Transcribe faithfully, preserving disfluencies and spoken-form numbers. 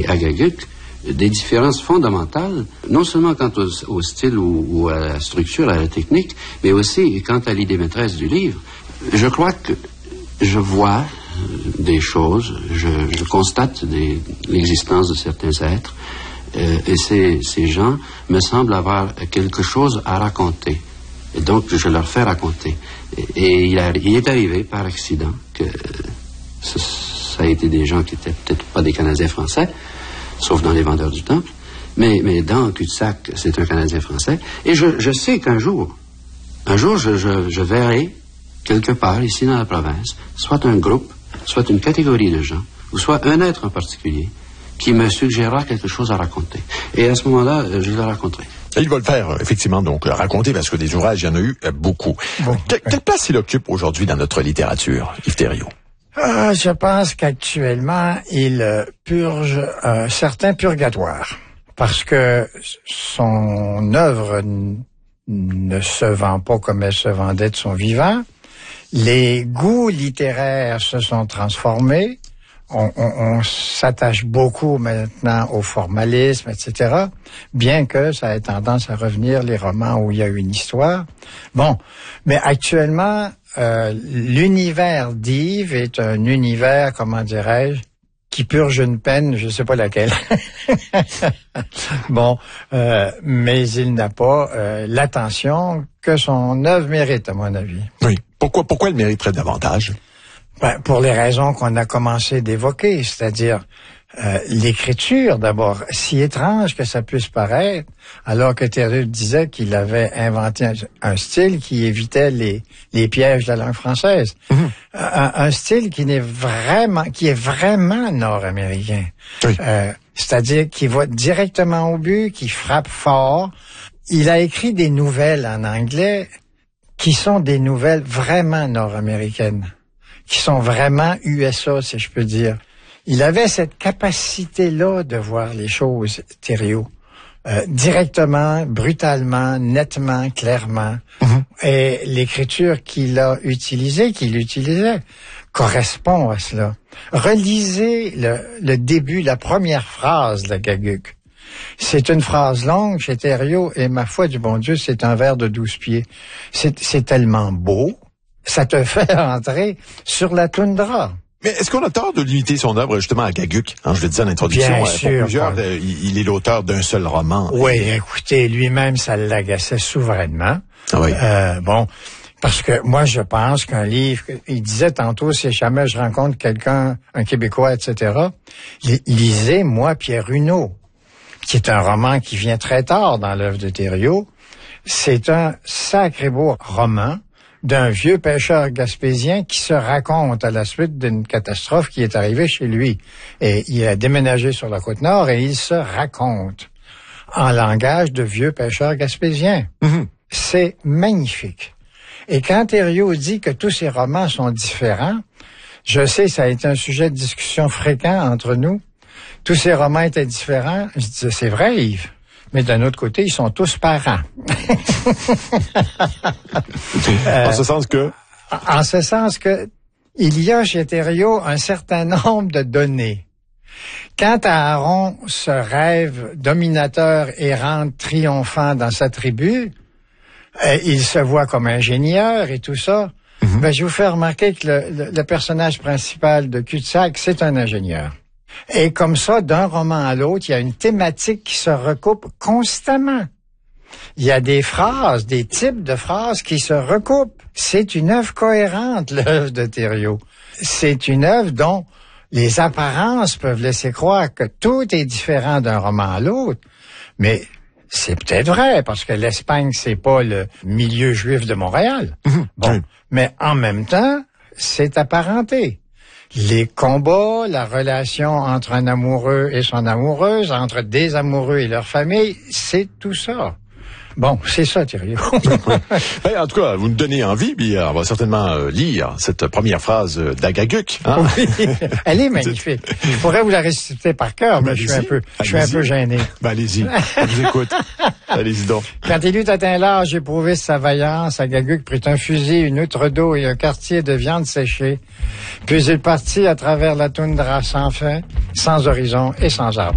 Agaguc des différences fondamentales, non seulement quant au, au style ou, ou à la structure, à la technique, mais aussi quant à l'idée maîtresse du livre. Je crois que je vois des choses, je, je constate des, l'existence de certains êtres, euh, et ces, ces gens me semblent avoir quelque chose à raconter. Et donc, je leur fais raconter. Et, et il, a, il est arrivé, par accident, que ça, ça a été des gens qui étaient peut-être pas des Canadiens français, sauf dans Les Vendeurs du Temple, mais, mais dans Cul-de-sac, c'est un Canadien français. Et je, je sais qu'un jour, un jour, je, je, je verrai quelque part, ici dans la province, soit un groupe, soit une catégorie de gens, ou soit un être en particulier, qui me suggérera quelque chose à raconter. Et à ce moment-là, je le raconterai. Et il va le faire, effectivement, donc, raconter, parce que des ouvrages, il y en a eu beaucoup. Bon. Que, quelle place il occupe aujourd'hui dans notre littérature, Yves Thériault? Euh, je pense qu'actuellement, il euh, purge un certain purgatoire, parce que son œuvre n- ne se vend pas comme elle se vendait de son vivant. Les goûts littéraires se sont transformés. On, on, on s'attache beaucoup maintenant au formalisme, et cetera, bien que ça ait tendance à revenir les romans où il y a une histoire. Bon, mais actuellement, euh, l'univers d'Yves est un univers, comment dirais-je, qui purge une peine, je ne sais pas laquelle. Bon, euh, mais il n'a pas euh, l'attention que son œuvre mérite, à mon avis. Oui. Pourquoi, pourquoi elle mériterait davantage? Ben, pour les raisons qu'on a commencé d'évoquer, c'est-à-dire euh, l'écriture d'abord, si étrange que ça puisse paraître, alors que Thériault disait qu'il avait inventé un, un style qui évitait les, les pièges de la langue française, mmh. un, un style qui n'est vraiment, qui est vraiment nord-américain, oui. euh, c'est-à-dire qui va directement au but, qui frappe fort. Il a écrit des nouvelles en anglais qui sont des nouvelles vraiment nord-américaines, qui sont vraiment U S A, si je peux dire. Il avait cette capacité-là de voir les choses, Thériault, euh, directement, brutalement, nettement, clairement. Mm-hmm. Et l'écriture qu'il a utilisée, qu'il utilisait, correspond à cela. Relisez le, le début, la première phrase de Agaguc. C'est une phrase longue chez Thériault, et ma foi du bon Dieu, c'est un vers de douze pieds. C'est, c'est tellement beau. Ça te fait entrer sur la toundra. Mais est-ce qu'on a tort de limiter son œuvre justement à Agaguc? Hein, je le disais en introduction, Bien euh, sûr, pour plusieurs, bon. euh, il, il est l'auteur d'un seul roman. Oui, et... écoutez, lui-même, ça l'agaçait souverainement. Ah oui. Euh, bon, parce que moi, je pense qu'un livre, il disait tantôt, si jamais je rencontre quelqu'un, un Québécois, et cetera, lisez, moi, Pierre Huneau, qui est un roman qui vient très tard dans l'œuvre de Thériault. C'est un sacré beau roman d'un vieux pêcheur gaspésien qui se raconte à la suite d'une catastrophe qui est arrivée chez lui. Et il a déménagé sur la Côte-Nord et il se raconte en langage de vieux pêcheur gaspésien. Mm-hmm. C'est magnifique. Et quand Thériault dit que tous ses romans sont différents, je sais, ça a été un sujet de discussion fréquent entre nous. Tous ces romans étaient différents. Je disais, c'est vrai, Yves. Mais d'un autre côté, ils sont tous parents. euh, en ce sens que? En ce sens que il y a chez Thériault un certain nombre de données. Quand Aaron se rêve dominateur et rentre triomphant dans sa tribu, euh, il se voit comme ingénieur et tout ça. Mm-hmm. Ben, je vous fais remarquer que le, le, le personnage principal de Cul-de-sac, c'est un ingénieur. Et comme ça, d'un roman à l'autre, il y a une thématique qui se recoupe constamment. Il y a des phrases, des types de phrases qui se recoupent. C'est une œuvre cohérente, l'œuvre de Thériault. C'est une œuvre dont les apparences peuvent laisser croire que tout est différent d'un roman à l'autre. Mais c'est peut-être vrai, parce que l'Espagne, c'est pas le milieu juif de Montréal. Mmh. Bon, oui. Mais en même temps, c'est apparenté. Les combats, la relation entre un amoureux et son amoureuse, entre des amoureux et leur famille, c'est tout ça. Bon, c'est ça, Thériault. Ben, en tout cas, vous nous donnez envie, puis on va certainement euh, lire cette première phrase d'Agaguc. Hein? Oui, elle est magnifique. Je pourrais vous la réciter par cœur, mais ben, je suis un peu, je suis un peu gêné. Ben, allez-y, on vous écoute. Allez-y donc. Quand il eut atteint l'âge éprouvé sa vaillance, Agaguc prit un fusil, une outre d'eau et un quartier de viande séchée. Puis il partit à travers la toundra sans fin, sans horizon et sans arbre.